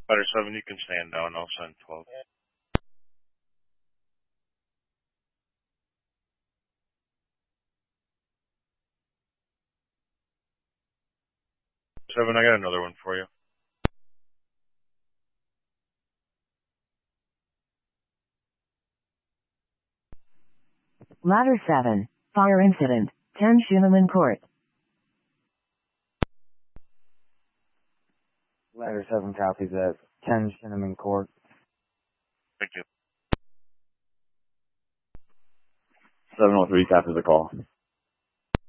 Ladder 7, you can stand down. I'll send 12. 7, I got another one for you. Ladder 7, fire incident, 10 Schuneman Court. Ladder 7 copies that. 10 Schuneman Court. Thank you. 703 copies the call.